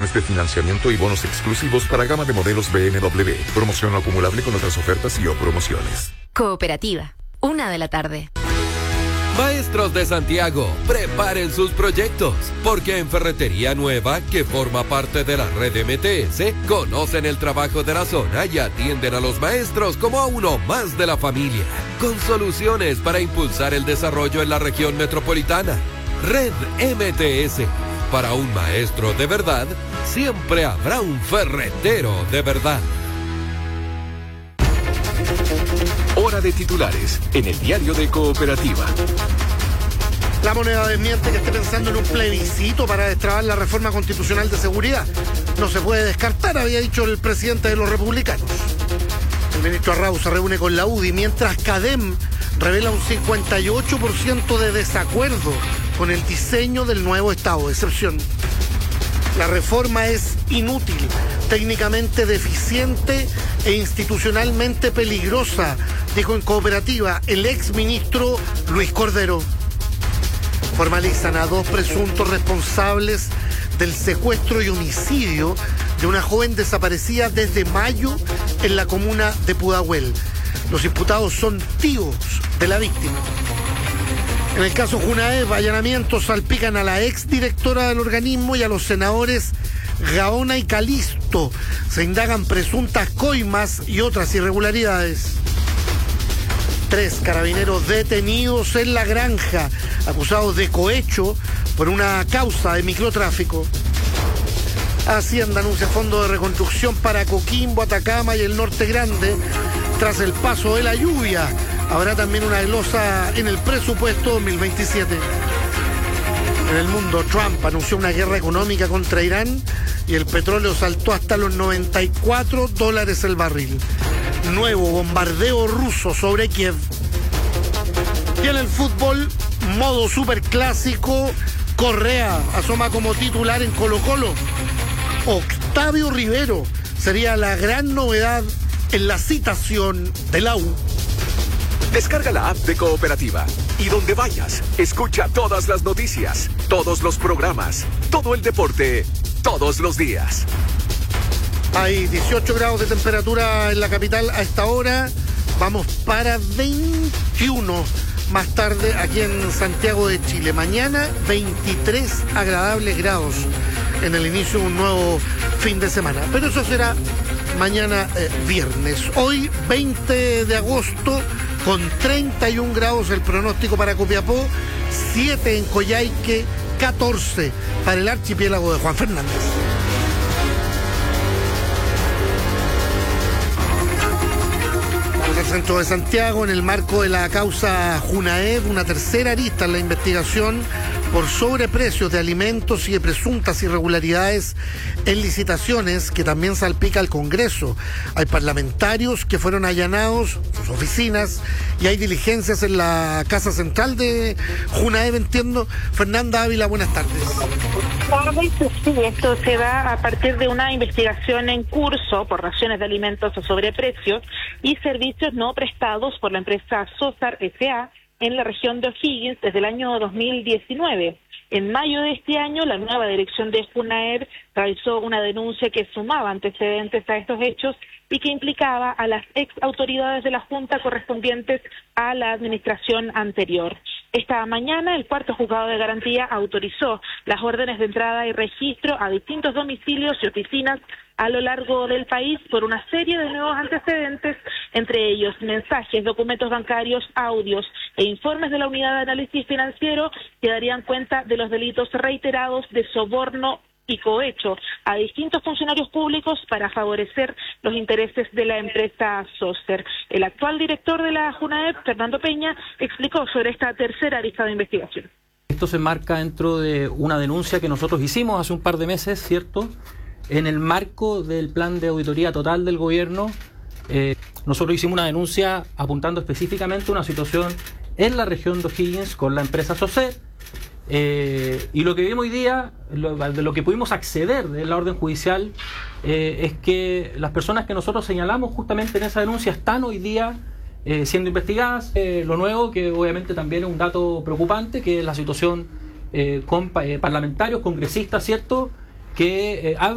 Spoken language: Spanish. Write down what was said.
opciones de financiamiento y bonos exclusivos para gama de modelos BMW. Promoción no acumulable con otras ofertas y o promociones. Cooperativa, 1:00 p.m. Maestros de Santiago, preparen sus proyectos, porque en Ferretería Nueva, que forma parte de la red MTS, conocen el trabajo de la zona y atienden a los maestros como a uno más de la familia, con soluciones para impulsar el desarrollo en la región metropolitana. Red MTS, para un maestro de verdad, siempre habrá un ferretero de verdad. Hora de titulares en el diario de Cooperativa. La Moneda desmiente que esté pensando en un plebiscito para destrabar la reforma constitucional de seguridad. No se puede descartar, había dicho el presidente de los republicanos. El ministro Arrau se reúne con la UDI, mientras CADEM revela un 58% de desacuerdo con el diseño del nuevo estado de excepción. La reforma es inútil, técnicamente deficiente e institucionalmente peligrosa, dijo en Cooperativa el exministro Luis Cordero. Formalizan a 2 presuntos responsables del secuestro y homicidio de una joven desaparecida desde mayo en la comuna de Pudahuel. Los imputados son tíos de la víctima. En el caso Junaev, allanamientos salpican a la exdirectora del organismo y a los senadores Gaona y Calisto. Se indagan presuntas coimas y otras irregularidades. 3 carabineros detenidos en La Granja, acusados de cohecho por una causa de microtráfico. Hacienda anuncia fondo de reconstrucción para Coquimbo, Atacama y el Norte Grande tras el paso de la lluvia. Habrá también una glosa en el presupuesto 2027. En el mundo, Trump anunció una guerra económica contra Irán y el petróleo saltó hasta los $94 el barril. Nuevo bombardeo ruso sobre Kiev. Y en el fútbol, modo superclásico, Correa asoma como titular en Colo-Colo. Octavio Rivero sería la gran novedad en la citación de la U. Descarga la app de Cooperativa y donde vayas, escucha todas las noticias, todos los programas, todo el deporte, todos los días. Hay 18 grados de temperatura en la capital a esta hora. Vamos para 21 más tarde aquí en Santiago de Chile. Mañana 23 agradables grados en el inicio de un nuevo fin de semana. Pero eso será mañana viernes. Hoy 20 de agosto con 31 grados el pronóstico para Copiapó, 7 en Coyhaique, 14 para el archipiélago de Juan Fernández. Vamos al centro de Santiago en el marco de la causa Junaev, una tercera arista en la investigación por sobreprecios de alimentos y de presuntas irregularidades en licitaciones que también salpica al Congreso. Hay parlamentarios que fueron allanados, sus oficinas, y hay diligencias en la Casa Central de Junaev, entiendo. Fernanda Ávila, buenas tardes. Sí, esto se da a partir de una investigación en curso por raciones de alimentos a sobreprecios y servicios no prestados por la empresa Sosar S.A., en la región de O'Higgins desde el año 2019. En mayo de este año, la nueva dirección de Junaev realizó una denuncia que sumaba antecedentes a estos hechos y que implicaba a las ex autoridades de la Junta correspondientes a la administración anterior. Esta mañana, el cuarto juzgado de garantía autorizó las órdenes de entrada y registro a distintos domicilios y oficinas a lo largo del país por una serie de nuevos antecedentes, entre ellos mensajes, documentos bancarios, audios e informes de la Unidad de Análisis Financiero que darían cuenta de los delitos reiterados de soborno y cohecho a distintos funcionarios públicos para favorecer los intereses de la empresa Soster. El actual director de la Junaev, Fernando Peña, explicó sobre esta tercera arista de investigación. Esto se enmarca dentro de una denuncia que nosotros hicimos hace un par de meses, ¿cierto?, en el marco del plan de auditoría total del gobierno. Nosotros hicimos una denuncia apuntando específicamente a una situación en la región de O'Higgins con la empresa Soser, y lo que vimos hoy día, de lo que pudimos acceder de la orden judicial, es que las personas que nosotros señalamos justamente en esa denuncia están hoy día siendo investigadas. Lo nuevo, que obviamente también es un dato preocupante, que es la situación con parlamentarios, congresistas, ¿cierto?, que